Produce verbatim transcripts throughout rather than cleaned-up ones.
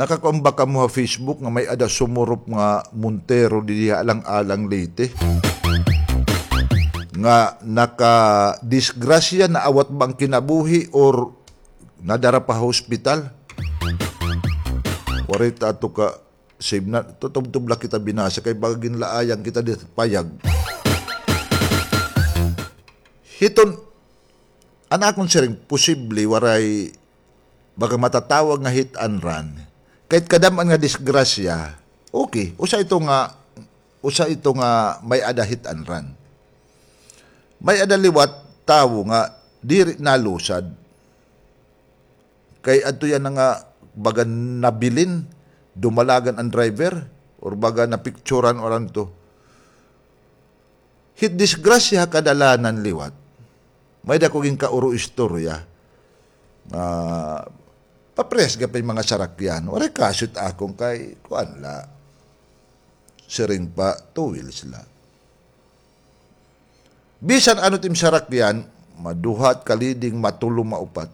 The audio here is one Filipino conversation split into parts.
Nakakuamba ka mo ha Facebook nga may ada sumurop nga Montero di alang-alang Leyte. Nga naka-disgrasya na awat bang kinabuhi or nadara pa hospital. Warit ato ka save na. Tutubtubla kita binasa kay bagin laayang kita di payag. Hiton, anakon siring posible waray baga matatawag nga hit and run. Kahit kadaman nga disgrasya, okay. Usa ito nga, usa ito nga may ada hit and run. May ada liwat tawo nga diri nalusad. Kay ato yan nga baga nabilin, dumalagan ang driver, or baga napicturan oran to. Hit disgrasya kadalanan liwat. May da koging kauro istorya. Uh, papres ka pa yung mga sarakyan. Wala kasut akong kay kuan la. Siring pa, two wheels la. Bisan ano tim sarakyan, maduhat kaliding matulong maupat.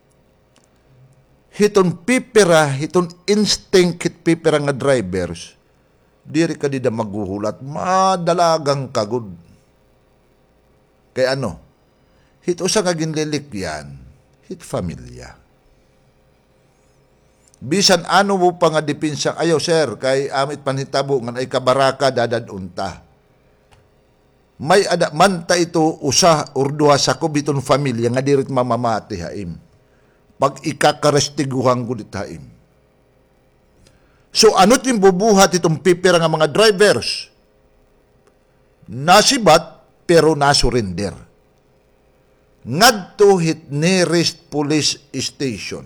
Hiton pipira, hiton instinct hit pipira nga drivers, diri ka dida maghuhulat, madalagang kagod. Kay ano? Hit usa nga ginlilikyan, hit familia. Bisan ano mo pa nga depensa, ayaw sir, kay amit panhitabo nga ay kabaraka dadad unta. May ada manta ito usa or duha sa kubiton familia nga dirit mamamati haim. Pag ikakarestiguhan ko dit haim. So ano't yung bubuhat itong pipira nga mga drivers? Nasibat pero nasurrender. Ngadto hit nearest police station.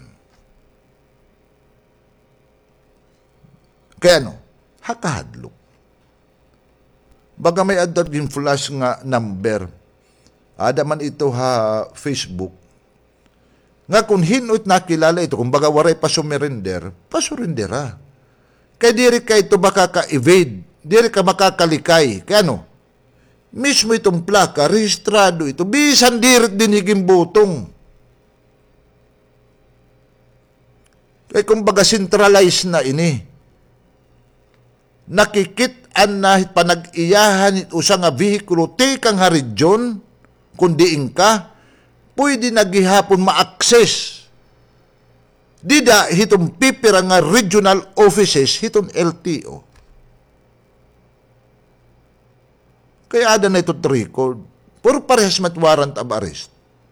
Kaya ano? Hakahadlok. Baga may adot yung flash nga number. Ada man ito ha Facebook. Nga kung hinut nakilala ito, kung baga waray pa sumirinder, pasurrender ha. Kaya diri ka ito makaka-evade, diri ka makakalikay. Kaya ano? Mismo itong plaka, rehistrado ito, bisan dirit diniging butong. Kaya kung baga centralized na ini, nakikitaan na panag-iyahan usa nga vehikulo tikang haridyon, kundi ka, pwede nagihapon ma-access. Dida hitong pipira nga regional offices, hitong L T O. Kaya ada na ito record. Puro parehas mat warrant of arrest.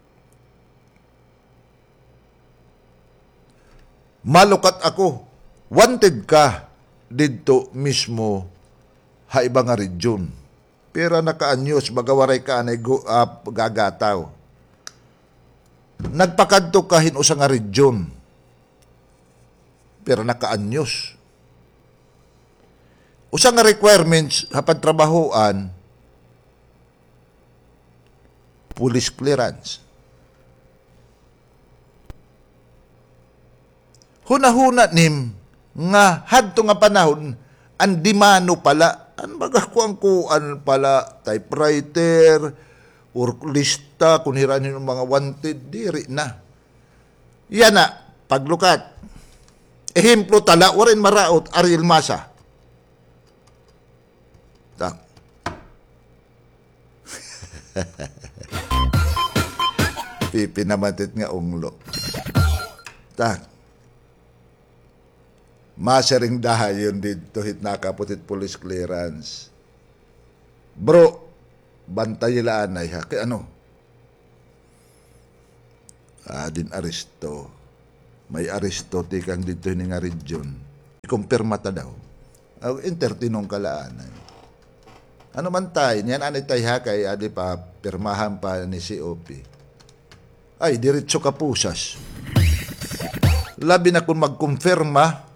Malukat ako. Wanted ka dito mismo ha ibang nga region. Pero nakaanyos, bagawaray ka anay uh, gagataw. Nagpakadto kahin usa nga region. Pero nakaanyos. Usa nga requirements hapag trabahoan, police clearance. Huna-huna nim nga hadto nga panahon ang dimano pala, an baga kuang-kuan pala, typewriter or lista kung hiranin ng mga wanted, diri na. Yan na, paglukat. Ehemplo tala, orin maraot, Ariel Masa. Tak. Pipinamatit nga unglo. Tak. Masaring dahayon dito hit nakaputit police clearance. Bro, bantayilaan ay ha. Kaya ano? Ah, din aresto. May aresto tikang dito ni nga region. Ikumpirma ta daw. Oh, entertinong kalaan ay. Ano man tayo, niyan anay tayo ha kay adi pa pirmahan pa ni C O P. Ay, diretso kapusas. Labi na kung magkumpirma,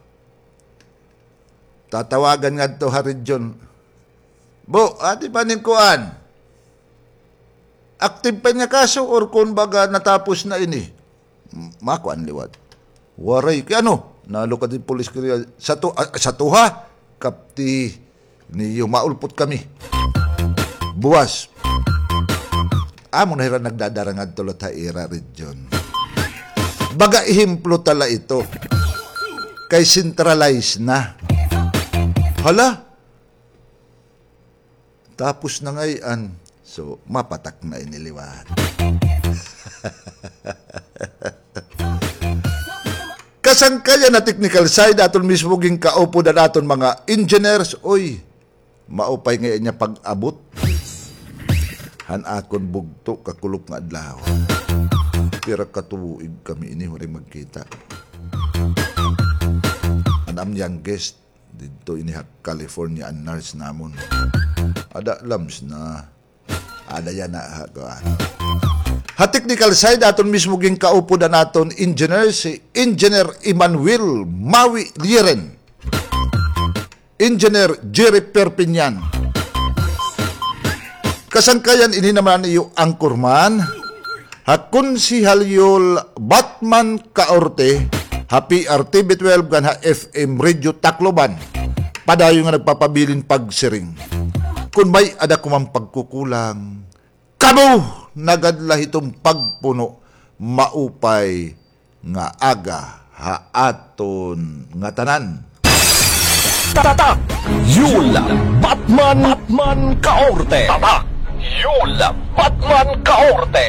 tatawagan nga ito ha region. Bo, adi pa ning kuan? Active pa niya kaso or kung baga natapos na ini? Makuan liwat. Waray, kaya ano? Nalo ka din police kaya sa, to, uh, sa tuha, kapti niyo maulpot kami. Buwas. Amo na hira nagdadarangan tulad ha ira region. Baga ihimplo tala ito. kay centralized na. Hala, tapos na ngayon, so mapatak na iniliwan. Kasangkayan na technical side aton mismo ging kaupo na naton mga engineers. Oy, maupay ngayon niya pag-abot. Han akon bugto kakulok nga adlaw. Pero katuig kami ini huring magkita. Anam yang guest dito ini California ang nurse namon. Ada lams na. Ada yan na hagawa. Ha technical side aton mismo ging kaupo na naton engineer si Engineer Emmanuel Mawi Liren, Engineer Jerry Perpignan. Kasangkayan ini naman iyo anchorman ha konsihalyol Batman Kaorte ha P R T B twelve gan ha F M Radio Tacloban. Padayon nga nagpapabilin pagsiring. Kung may ada kumang pagkukulang, kamo nagadlah itong pagpuno maupay nga aga haaton nga tanan. Tatak Yula Batman Batman Kaorte. Tatak Yula Batman Kaorte.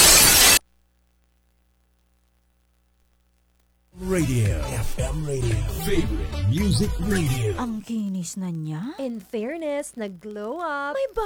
Radio F M Radio Favorite Music Radio. Ang kinis na niya. In fairness, nag-glow up. May